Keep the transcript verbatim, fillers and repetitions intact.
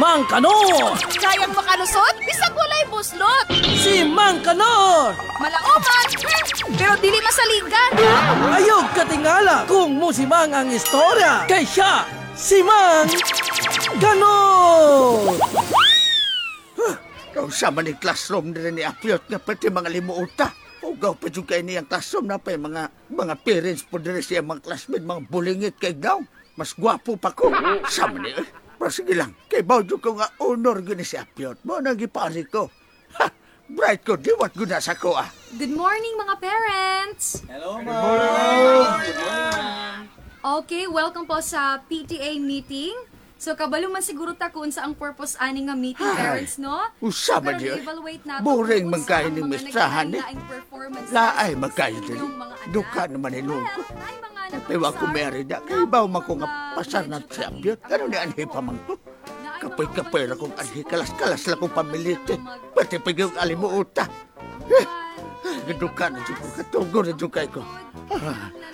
Mang Kanor! Kayang makalusot, bisag walay buslot. Si Mang Kanor! Malauman, pero dili masaligan. Ayog katingala kung musimang ang istorya kay siya, si Mang Kanor! Kung sa man classroom na ni Apyot nga pati mga limuota. Ugaw pa dyan kayo niyang classroom na pa mga, mga parents po din siya mga classmate, mga bulingit kay daw. Mas gwapo pa ko. Sa man eh. Pero sige lang, kay Bawdo ko nga honor gini si Apyot. Mo nang ipari ko. Ha! Bright ko, diwat guna sa ko ah. Good morning, mga parents! Hello, ma'am! Okay, welcome po sa P T A meeting. So, kabalo man siguro ta kung sa ang purpose ani nga meeting, Ay, parents, no? usama Pero niyo. i-evaluate nato Boring kung magkain sa ng mga mistrahan, eh. nagkalaing performance Laay sa magkain inyong din. mga anak. Duka naman ilong ko. Well, ay mga Piwa ko nagpapasar- meron na. Kaya ba mo ko nga pasarnat si Apyot? Ano ni anhi pa man ko? Kapoy-kapoy na kong anhi. Kalas-kalas lang kong pamilitin. Pati pa yung alimuota. Eh, Gaduka na dyan ko. Katugo na dyan kayo ko. Ah,